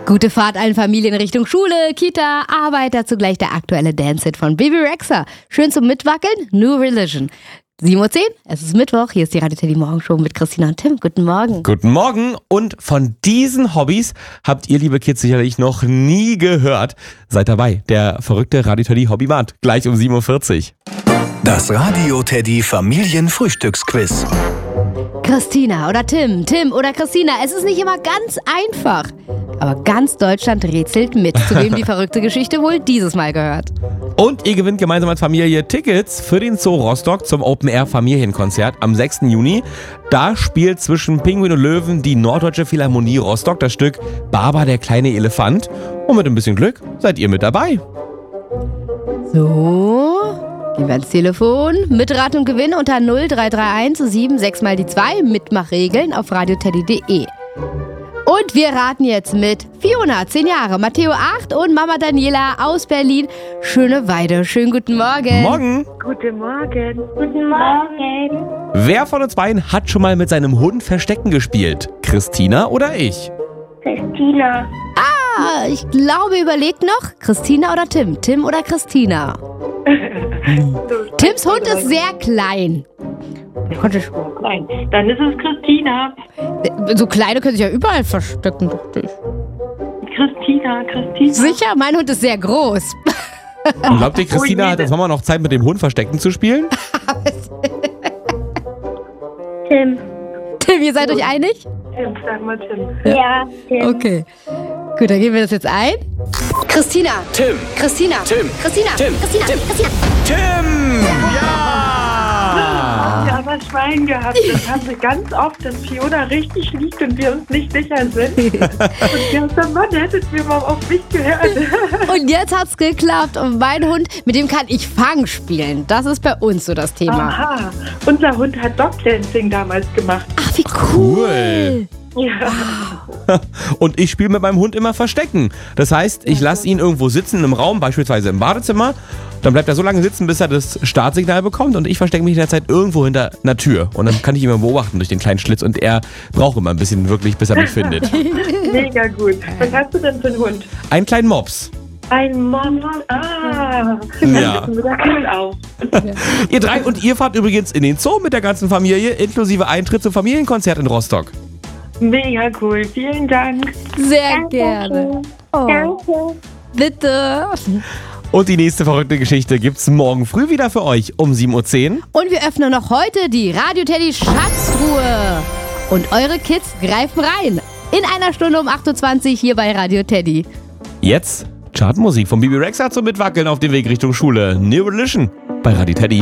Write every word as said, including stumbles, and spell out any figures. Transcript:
Gute Fahrt allen Familien Richtung Schule, Kita, Arbeit, dazu gleich der aktuelle Dance-Hit von Bebe Rexha. Schön zum Mitwackeln, New Religion. sieben Uhr zehn, es ist Mittwoch, hier ist die Radio Teddy Morgenshow mit Christina und Tim. Guten Morgen. Guten Morgen, und von diesen Hobbys habt ihr, liebe Kids, sicherlich noch nie gehört. Seid dabei, der verrückte Radio Teddy Hobbymart, gleich um sieben Uhr vierzig. Das Radio Teddy Familienfrühstücksquiz. Christina oder Tim, Tim oder Christina, es ist nicht immer ganz einfach. Aber ganz Deutschland rätselt mit, zu wem die verrückte Geschichte wohl dieses Mal gehört. Und ihr gewinnt gemeinsam als Familie Tickets für den Zoo Rostock zum Open-Air-Familienkonzert am sechsten Juni. Da spielt zwischen Pinguin und Löwen die Norddeutsche Philharmonie Rostock das Stück Baba, der kleine Elefant. Und mit ein bisschen Glück seid ihr mit dabei. So, gehen wir ans Telefon. Mitraten und Gewinn unter null drei drei eins sieben sechs mal die zwei. Mitmachregeln auf radioteddy punkt de. Und wir raten jetzt mit Fiona, zehn Jahre, Matteo, acht und Mama Daniela aus Berlin, Schöneweide. Schönen guten Morgen. Morgen. Guten Morgen. Guten Morgen. Wer von uns beiden hat schon mal mit seinem Hund Verstecken gespielt? Christina oder ich? Christina. Ah, ich glaube, überlegt noch, Christina oder Tim? Tim oder Christina? Tims Hund ist sehr klein. Nein, dann ist es Christina. So kleine können sich ja überall verstecken, dachte ich. Christina, Christina. Sicher? Mein Hund ist sehr groß. Und glaubt ihr, Christina Oh, hat als Mama noch Zeit, mit dem Hund Verstecken zu spielen? Tim. Tim, ihr seid euch einig? Tim, sag mal Tim. Ja, Tim. Okay. Gut, dann geben wir das jetzt ein. Christina. Tim. Christina. Tim. Christina. Tim. Christina. Tim. Christina. Tim! Ja, wir haben ein Schwein gehabt. Das haben wir ganz oft, dass Fiona richtig liegt und wir uns nicht sicher sind. Und gestern, Mann, hättet mir mal auf mich gehört. Und jetzt hat's geklappt. Und mein Hund, mit dem kann ich Fang spielen. Das ist bei uns so das Thema. Aha, unser Hund hat Dogdancing damals gemacht. Ach, wie cool. Ja. Und ich spiele mit meinem Hund immer Verstecken. Das heißt, ich lasse ihn irgendwo sitzen in einem Raum, beispielsweise im Badezimmer. Dann bleibt er so lange sitzen, bis er das Startsignal bekommt. Und ich verstecke mich in der Zeit irgendwo hinter einer Tür. Und dann kann ich ihn immer beobachten durch den kleinen Schlitz. Und er braucht immer ein bisschen wirklich, bis er mich findet. Mega gut. Was hast du denn für einen Hund? Einen kleinen Mops. Ein Mann. Ah. Ja. Das sieht wieder cool aus. Ihr drei und ihr fahrt übrigens in den Zoo mit der ganzen Familie, inklusive Eintritt zum Familienkonzert in Rostock. Mega cool. Vielen Dank. Sehr Danke. gerne. Oh, Danke. bitte. Und die nächste verrückte Geschichte gibt's morgen früh wieder für euch um sieben Uhr zehn. Und wir öffnen noch heute die Radio Teddy Schatztruhe. Und eure Kids greifen rein. In einer Stunde um acht Uhr zwanzig hier bei Radio Teddy. Jetzt Chartmusik von Bebe Rexha zum Mitwackeln auf dem Weg Richtung Schule. New Religion bei Radio Teddy.